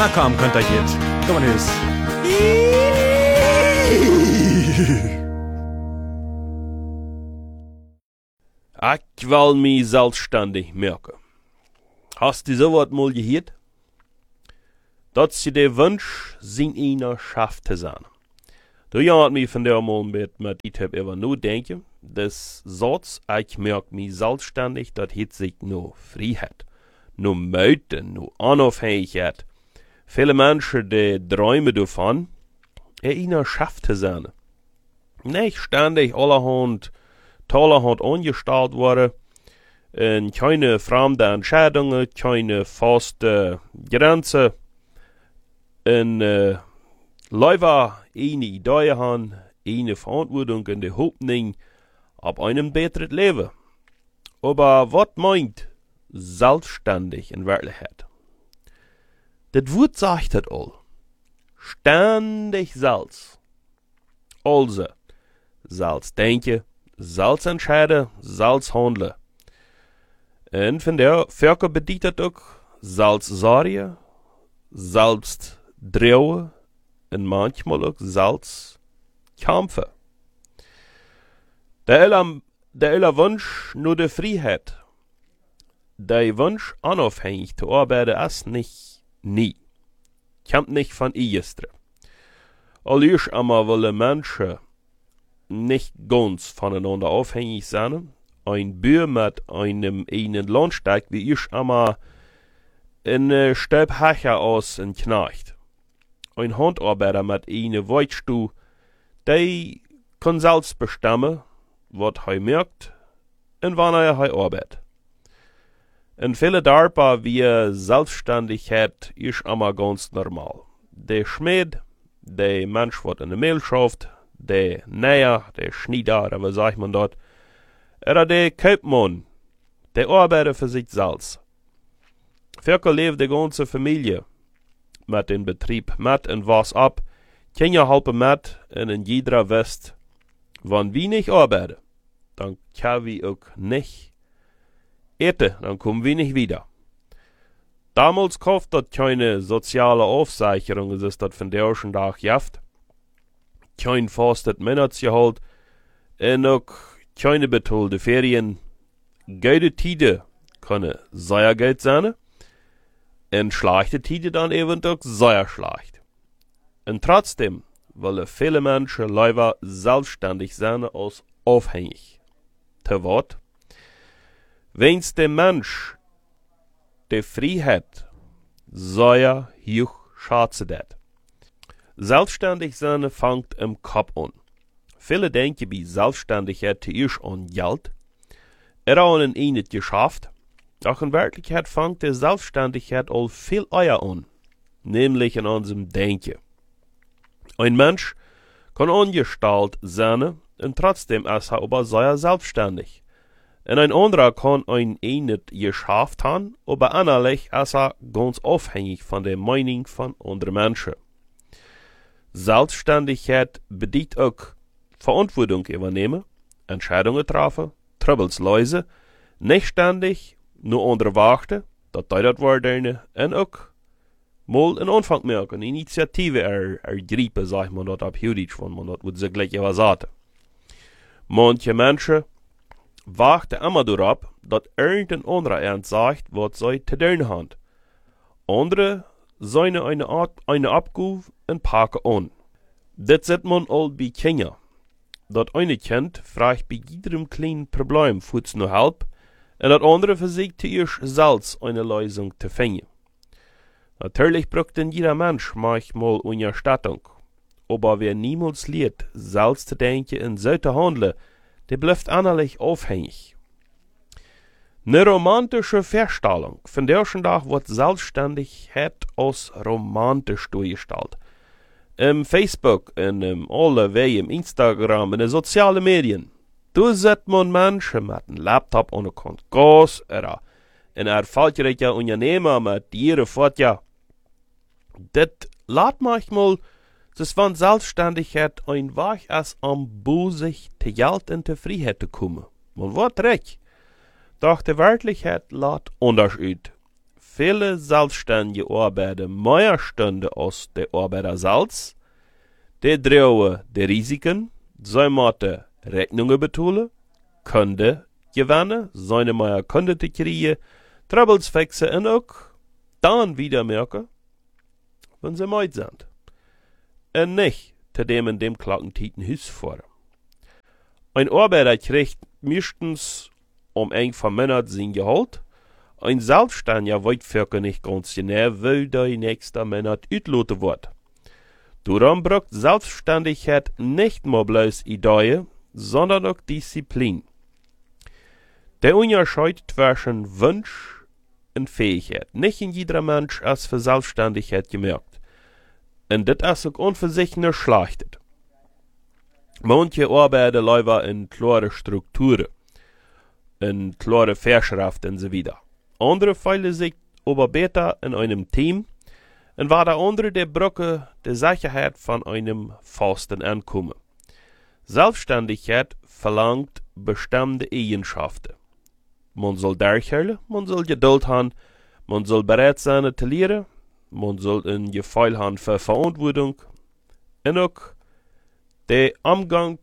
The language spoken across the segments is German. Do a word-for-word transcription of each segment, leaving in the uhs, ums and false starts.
Na komm, könnt ihr jetzt. Komm mal hüs. Ich will mich selbstständig merken. Hast du sowas mal gehört? Dass sie der Wunsch sind, einer schafft zu sein. Du jagt mich von der mal mit, mit ich hab immer nur denken, das Satz, ich merk mich selbstständig, das hat sich nur Freiheit, nur Möte, nur Unabhängigkeit. Viele Menschen, die träumen davon, einer schafft zu sein. Nicht ständig allerhand, allerhand angestellt worden, und keine fremde Entscheidungen, keine feste Grenzen, und äh, Leute eine Idee haben, eine Verantwortung in der Hoffnung auf einem besseren Leben. Aber was meint selbstständig in Wirklichkeit? Das Wort sagt das all. Ständig selbst. Also, selbst denken, selbst entscheiden, selbst handeln. Und von der Völker bedeutet auch selbst sorgen, selbst drehen und manchmal auch selbst kämpfen. Der aller, der aller Wunsch nur der Freiheit. Der Wunsch, unabhängig zu arbeiten, ist nicht nie. Kommt nicht von Iestre. Allerdings einmal wollen Menschen nicht ganz voneinander abhängig sein. Ein Bür mit einem einen Landsteig, wie ich einmal in Stöbhacher aus en Knecht. Ein Handarbeiter mit einer Weitstuhl, der kann selbst bestimmen, was er merkt und wann er arbeitet. In viele Darpa wie Selbstständigkeit ist immer ganz normal. Der Schmied, der Mensch, was in der Mehl schafft, der Näher, der Schneider, was sagt man dort, oder der Kaufmann, der arbeitet für sich selbst. Völker lebt die ganze Familie mit dem Betrieb mit und was ab, Kinder helfen mit und in jeder West, wenn wir nicht arbeiten, dann können wir auch nicht eten, dann kommen wir nicht wieder. Damals kauft das keine soziale Aufsicherung, es ist das von der ersten Tag jaft. Kein fastet Monatsgehalt und auch keine bezahlte Ferien. Gute Tide können sehr Geld sein. Und schlechte Tide dann eben auch sehr schlecht. Und trotzdem wollen viele Menschen lieber selbstständig sein als abhängig. Te wat? Wenn's der Mensch die Freiheit sehr hoch schätzt dat. Selbstständig sein fängt im Kopf an. Viele denken bei Selbstständigkeit zuerst an Geld, oder an ein Geschäft. Doch in Wirklichkeit fängt die Selbstständigkeit all viel eher an, nämlich in unserem Denken. Ein Mensch kann angestellt sein und trotzdem ist er aber sehr selbstständig. Und ein anderer kann ein ähnliches Geschäft haben, aber innerlich ist er ganz abhängig von der Meinung von anderen Menschen. Selbstständigkeit bedeutet auch Verantwortung übernehmen, Entscheidungen treffen, Troubles lösen, nicht ständig nur andere warten, dat die dat worden en ook mal een Anfang merken, Initiative er, ergreifen, sagt man dat op Jüdisch, wenn man dat would ze gleich was sagen. Manche Menschen warten immer darauf, dat irgendein anderer ernst sagt, was sie zu tun haben. Andere sehen eine Art, eine Abgabe und packen an. Das sieht man all bei Kindern. Dat eine Kind fragt bei jedem kleinen Problem, fürs nur Hilfe, und das andere versucht zuerst selbst eine Lösung zu finden. Natürlich braucht denn jeder Mensch manchmal Unterstützung. Aber wer niemals lernt, selbst zu denken und so zu handeln, der bleibt innerlich aufhängig. Eine romantische Vorstellung von der ersten Tag wird Selbstständigkeit als romantisch durchgestellt. Im Facebook, in um, alle Wege, im Instagram, in den sozialen Medien. Da sieht man Menschen mit einem Laptop und einem Gas oder ein erfolgreicher Unternehmer mit ihren Fotos. Das lässt manchmal, dass von Selbstständigkeit ein Weg ist, am Busig zu Geld und zu Freiheit zu kommen. Man wird recht. Doch die Wirklichkeit lässt anders aus. viele selbstständige Arbeiter mehr Stunden als de Arbeiter selbst. Die drohen de Risiken, zij moeten Rechnungen betalen, Kunden gewinnen, seine mehr Kunden te kriegen, Troubles fixen en ook dann wieder merken, wenn sie müde sind. En nicht zu dem in dem Klackentiten Hus vor. Ein Arbeiter kriegt meistens um ein von Monat sein Gehalt. Ein Selbstständiger weiß für nicht ganz genau, weil der nächste Monat utloten wird. Darum braucht Selbstständigkeit nicht nur bloß Ideen, sondern auch Disziplin. Der Unterschied zwischen Wunsch und Fähigkeit. Nicht in jeder Mensch ist für Selbstständigkeit gemerkt. Und das ist auch unversichtlich schlecht. Manche arbeiten lieber in klare Strukturen, in klare Vorschriften und so weiter. Andere fühlen sich aber besser in einem Team und war der andere der Brücke der Sicherheit von einem festen Einkommen. Selbstständigkeit verlangt bestimmte Eigenschaften. Man soll durchhalten, man soll Geduld haben, man soll bereit sein zu lernen, man soll ein Gefühl haben für Verantwortung und auch der Umgang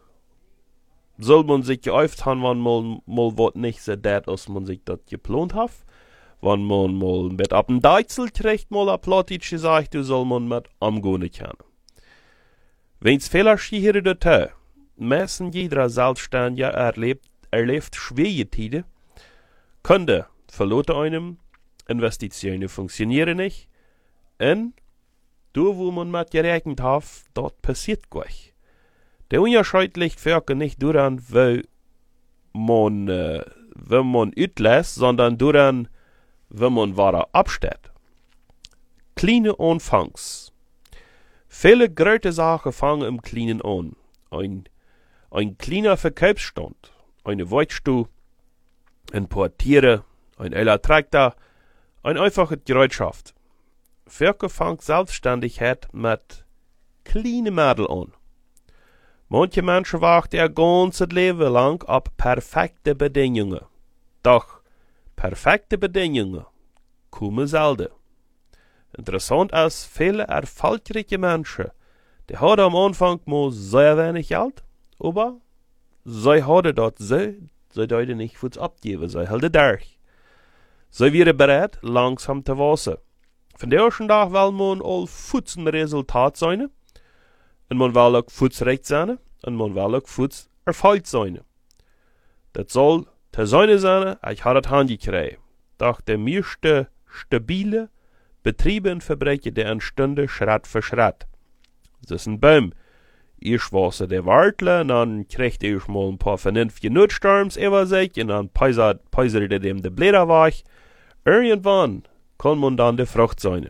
soll man sich geäuft haben, wenn man mal was nicht so dat, als man sich das geplant hat. Wenn man mal mit ab dem Deizel kriegt, mal a Plattitsch gesagt, soll man mit umgehen können. Wenn's Fehler schiere dazu, messen jeder Selbstständige erlebt, erlebt schwere Zeiten, Kunden verloren einem, Investitionen funktionieren nicht, und da wo man mit gerechnet hat, dort passiert gleich. Der Unterschied liegt für nicht daran, weil man, äh, wenn man utlässt, sondern daran, wenn man wahre absteht. Kleine Anfangs. Viele große Sachen fangen im Kleinen an. Ein, ein kleiner Verkaufsstand, eine Weichstuhl, ein paar Tiere, ein älterer Traktor, ein einfache Gerätschaft. Viele fangen Selbstständigkeit mit kleinen Mitteln an. Manche Menschen warten ihr ganzes Leben lang auf perfekte Bedingungen. Doch perfekte Bedingungen kommen selten. Interessant ist, viele erfolgreiche Menschen, die haben am Anfang mal sehr wenig Geld, aber sie haben dort so, sie deuten nicht was abgeben, sie halten durch. Sie wären bereit, langsam zu wachsen. Von der ersten Tag will man all Futs ein Resultat sein, und man will auch Futs recht sein, und man will auch Futs Erfolg sein. Das soll zu sein sein, ich habe das hingekriegt. Doch der meiste stabile Betriebe und Fabriken, die entstanden Schritt für Schritt. Das ist ein Baum. Erst wasser der Wartler, dann kriegt er erst mal ein paar vernünftige Nutzsturms über sich, und dann peisert er dem die Blätter weich. Irgendwann kann man dann die Frucht sein.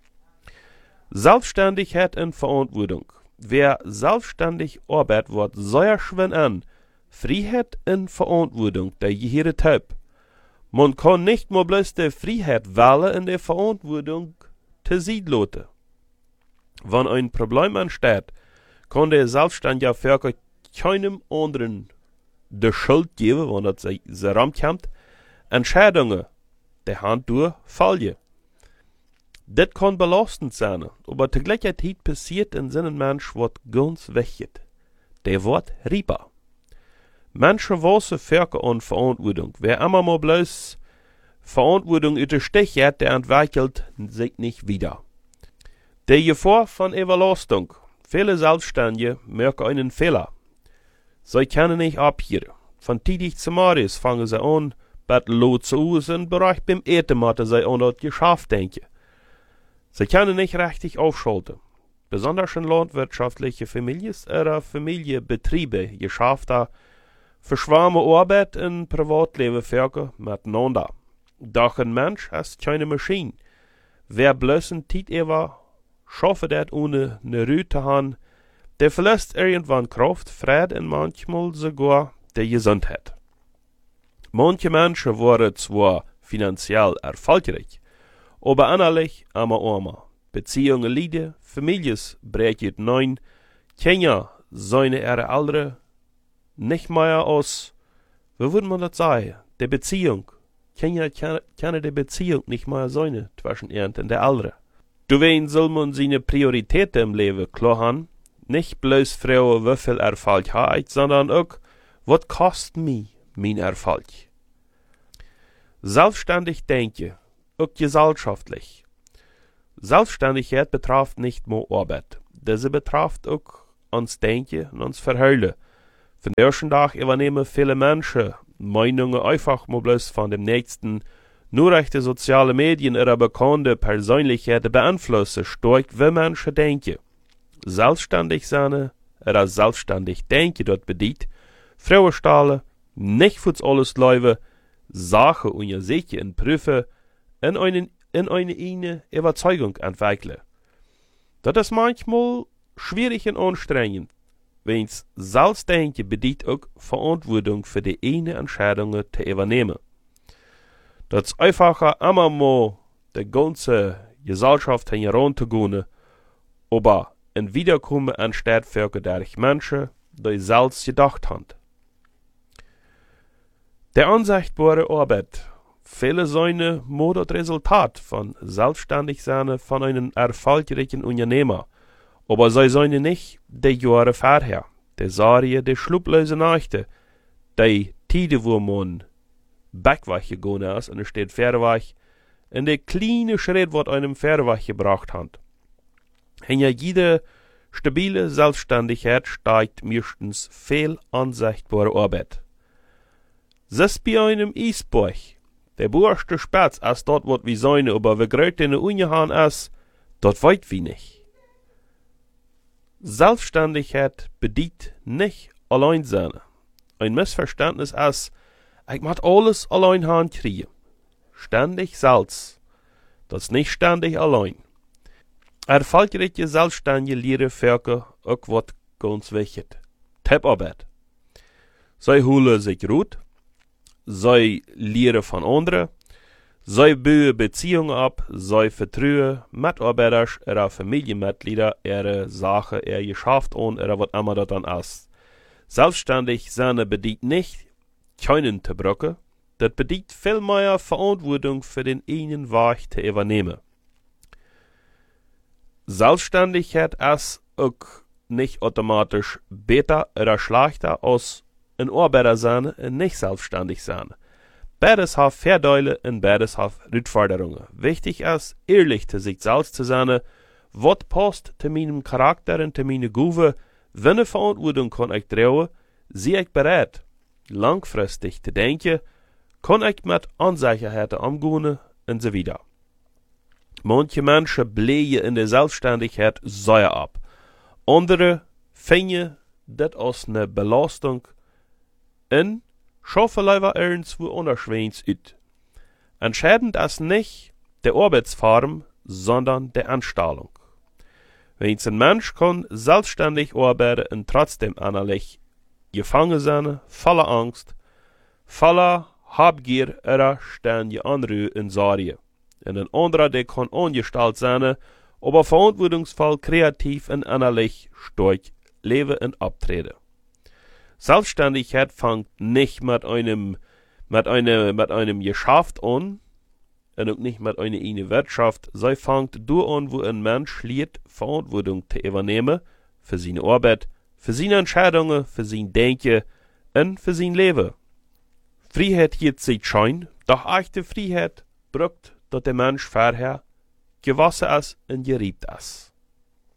Selbstständigkeit und Verantwortung. Wer selbstständig arbeitet, wird sehr schwer an. Freiheit und Verantwortung, der jede Typ. Man kann nicht nur bloß die Freiheit wählen und die Verantwortung zu sich lassen. Wenn ein Problem entsteht, kann der Selbstständige für keinem anderen die Schuld geben, wenn das sich rankommt. Entscheidungen der Hand durch fallen. Das kann belastend sein, aber zur gleichen Zeit passiert in seinem Mensch, was ganz weggeht. Der wird rieper. Menschen wissen Völker an Verantwortung. Wer immer mal bloß Verantwortung über den Stich hat, der entwickelt sich nicht wieder. Der Gefahr von Überlastung. Viele Selbstständige merken einen Fehler. Sie können nicht abhören. Von tätig zu Maris fangen sie an, bet lot zu aus und bereich beim Eten machen sie an das Geschäft denken. Sie können nicht richtig aufschalten. Besonders in landwirtschaftlichen Familien oder Familienbetriebe, Geschäfte, verschwammen Arbeit und Privatleben Völker miteinander. Doch ein Mensch ist keine Maschine. Wer bloß ein Zeit über schafft das ohne eine Ruhe zu haben, der verlässt irgendwann Kraft, Freude und manchmal sogar die Gesundheit. Manche Menschen waren zwar finanziell erfolgreich, aber innerlich immer armer. Beziehungen leiden, Familien brechen neun, Kinder seine ihre Eltern nicht mehr aus, wie würde man das sagen, der Beziehung kann ja keine die Beziehung nicht mehr sein zwischen er und der andere. Du wen soll man seine Prioritäten im Leben klar haben, nicht bloß fragen, wie viel Erfolg hat, sondern auch, was kostet mir mein Erfolg? Selbstständig denken, auch gesellschaftlich. Selbstständigkeit betrifft nicht nur Arbeit, diese betrifft auch uns Denken und uns Verhalten. Von der ersten Tag übernehmen viele Menschen Meinungen einfach mal bloß von dem Nächsten, nur durch die sozialen Medien ihre bekannte Persönlichkeiten beeinflussen, stark wie Menschen denken. Selbstständig sein, oder selbstständig denken dort bedient, Frauen stahlen, nicht für alles leuven, Sachen und ihr sicher in prüfen, in eine, in eine eigene Überzeugung entwickeln. Das ist manchmal schwierig und anstrengend, wenn's Selbstdenken bedient auch Verantwortung für die eigenen Entscheidungen zu übernehmen. Das ist einfacher, immer mal die ganze Gesellschaft heranzugehen, aber ein Wiederkommen entsteht für durch Menschen, die selbst gedacht haben. Der unsichtbare Arbeit, viele seine Mode und Resultat von selbstständig sein von einem erfolgreichen Unternehmer, aber sei seine nicht die Jahre vorher, die Serie der schlupplose Nächte, die Tide, wo man Backweg gegangen ist und es steht Pferdeweg, und der kleine Schritt, was einem Pferdeweg gebracht hat. Und ja, jede stabile Selbstständigkeit steigt meistens viel unsichtbare Arbeit. Das bei einem Eisberg, der boerste Spatz als dort, wat wie seine, aber wie groß den Ungehan ist, dort weit wie nicht. Selbstständigkeit bedient nicht allein sein. Ein Missverständnis ist, ich muss alles allein hinkriegen. Ständig selbst. Das ist nicht ständig allein. Erfolgreiche Selbstständige lehren Völker auch was ganz wichtig. Tipparbeit. Sie holen sich Ruhe, sie lernen von anderen, sie bauen Beziehungen ab, sie vertrauen Mitarbeiter oder Familienmitglieder ihre Sache, ihr Geschäft an oder was immer das dann ist. Selbstständig sein bedient nicht, keinen zu brücken, das bedient viel mehr Verantwortung für den eigenen Weg zu übernehmen. Selbstständigkeit ist auch nicht automatisch besser oder schlechter als ein Arbeiter sein und nicht selbstständig sein. Beides hat Vorteile und beides hat Herausforderungen. Wichtig ist, ehrlich zu sich selbst zu sein, was passt zu meinem Charakter und zu meinen Gaben, wenn eine Verantwortung kann ich trauen, sehe ich bereit, langfristig zu denken, kann ich mit Unsicherheiten umgehen und so weiter. Manche Menschen bleiben in der Selbstständigkeit sehr ab. Andere finden das als eine Belastung und schaffen lieber irgendwo anderswegs ut. Entscheidend ist nicht der Arbeitsform, sondern der Anstellung. Wenn ein Mensch kann selbstständig arbeiten und trotzdem innerlich gefangen sein, voller Angst, voller Habgier oder ständige Unruhe in Sorge. Und ein anderer, der kann angestellt sein, aber verantwortungsvoll, kreativ und innerlich stark leben und abtreten. Selbstständigkeit fängt nicht mit einem, mit einem, mit einem Geschäft an, und auch nicht mit einer eigenen Wirtschaft. Sie fängt da an, wo ein Mensch lernt, Verantwortung zu übernehmen für seine Arbeit, für seine Entscheidungen, für sein Denken und für sein Leben. Freiheit hier sieht schein, doch echte Freiheit braucht, dass der Mensch vorher gewassen ist und geriebt ist.